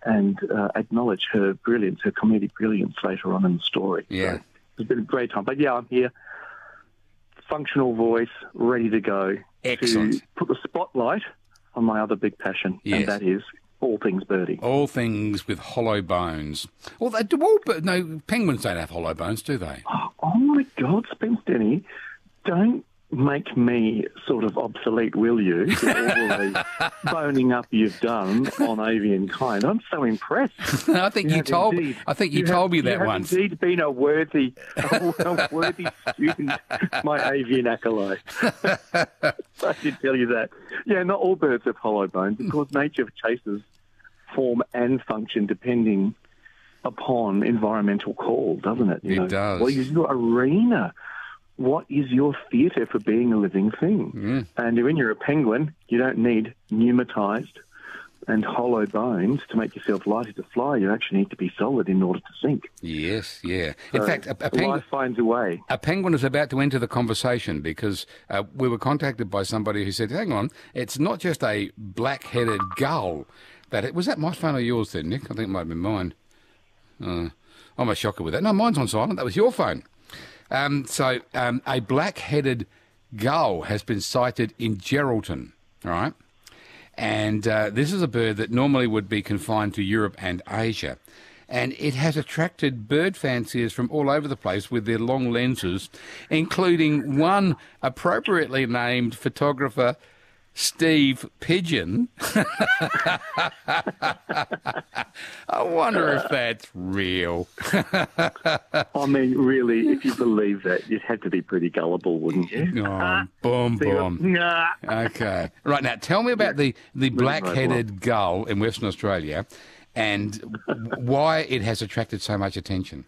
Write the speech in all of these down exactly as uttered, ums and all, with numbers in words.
and uh, acknowledge her brilliance, her comedic brilliance later on in the story. Yeah. So it's been a great time. But yeah, I'm here, functional voice, ready to go. Excellent. To put the spotlight on my other big passion, Yes. and that is all things birdie. All things with hollow bones. Well, they, do all, but no, penguins don't have hollow bones, do they? Oh, oh my God, Spence Denny, don't make me sort of obsolete, will you? With all the boning up you've done on Avian Kind. I'm so impressed. I think you, have told. indeed- I think you, you told have, me that you have once. indeed been a worthy, a worthy student, my avian acolyte. I should tell you that. Yeah, not all birds have hollow bones. Of course, nature chases form and function depending upon environmental call, doesn't it? You It know, does. What is your arena? What is your theatre for being a living thing? Mm. And when you're a penguin, you don't need pneumatised and hollow bones to make yourself lighter to fly. You actually need to be solid in order to sink. Yes, yeah. In So fact, a, a penguin. life finds a way. A penguin is about to enter the conversation because uh, we were contacted by somebody who said, hang on, it's not just a black-headed gull. That it, was that my phone or yours then, Nick? I think it might have been mine. Uh, I'm a shocker with that. No, mine's on silent. That was your phone. Um, so um, a black-headed gull has been sighted in Geraldton, all right? And uh, this is a bird that normally would be confined to Europe and Asia. And it has attracted bird fanciers from all over the place with their long lenses, including one appropriately named photographer, Steve Pigeon. I wonder if that's real. I mean, really, if you believe that, you'd have to be pretty gullible, wouldn't you? Oh, boom, boom. Nah. Okay. Right, now tell me about the, the black-headed gull in Western Australia and why it has attracted so much attention.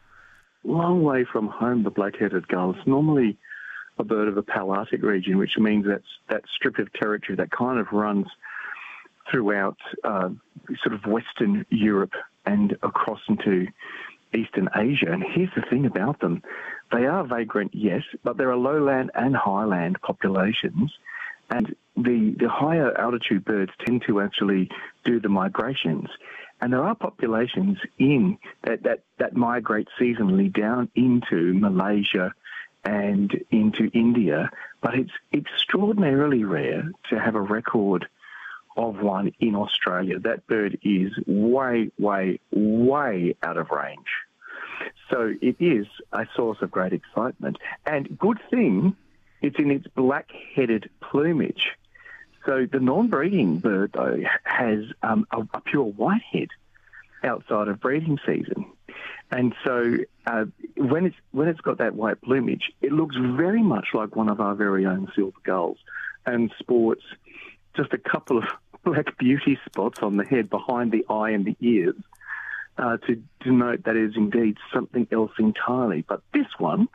Long way from home, the black-headed gull. It's normally a bird of the Palearctic region, which means that's that strip of territory that kind of runs throughout uh, sort of Western Europe and across into Eastern Asia. And here's the thing about them. They are vagrant, yes, but there are lowland and highland populations. And the, the higher altitude birds tend to actually do the migrations. And there are populations in that, that, that migrate seasonally down into Malaysia and into India, but it's extraordinarily rare to have a record of one in Australia. That bird is way, way, way out of range. So it is a source of great excitement. And good thing, it's in its black-headed plumage. So the non-breeding bird, though, has um, a, a pure white head outside of breeding season. And so uh, when it's when it's got that white plumage, it looks very much like one of our very own silver gulls and sports just a couple of black beauty spots on the head behind the eye and the ears uh, to denote that it is indeed something else entirely. But this one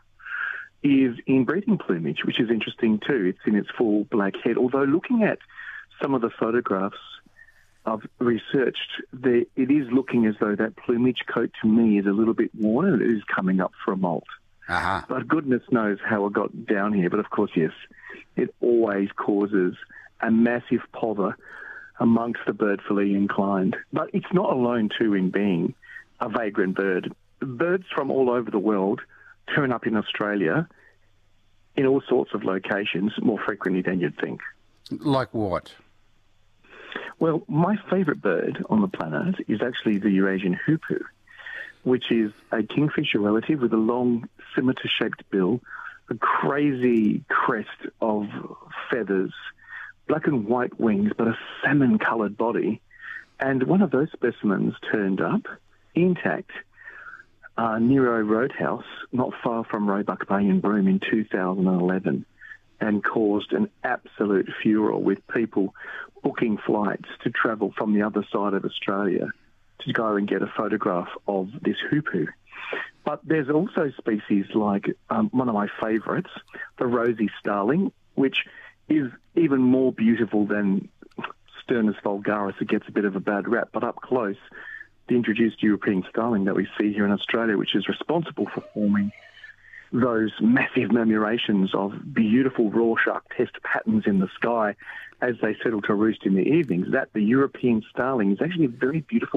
is in breeding plumage, which is interesting too. It's in its full black head, although looking at some of the photographs I've researched, the, it is looking as though that plumage coat to me is a little bit worn and it is coming up for a molt. Uh-huh. But goodness knows how it got down here. But of course, yes, it always causes a massive pother amongst the birdfully inclined. But it's not alone too in being a vagrant bird. Birds from all over the world turn up in Australia in all sorts of locations more frequently than you'd think. Like what? Well, my favourite bird on the planet is actually the Eurasian hoopoe, which is a kingfisher relative with a long scimitar-shaped bill, a crazy crest of feathers, black and white wings, but a salmon-coloured body. And one of those specimens turned up intact uh, near a roadhouse not far from Roebuck Bay in Broome in two thousand eleven and caused an absolute furore with people booking flights to travel from the other side of Australia to go and get a photograph of this hoopoe. But there's also species like um, one of my favourites, the rosy starling, which is even more beautiful than Sturnus vulgaris. It gets a bit of a bad rap, but up close, the introduced European starling that we see here in Australia, which is responsible for forming those massive murmurations of beautiful Rorschach test patterns in the sky as they settle to roost in the evenings, that the European starling is actually a very beautiful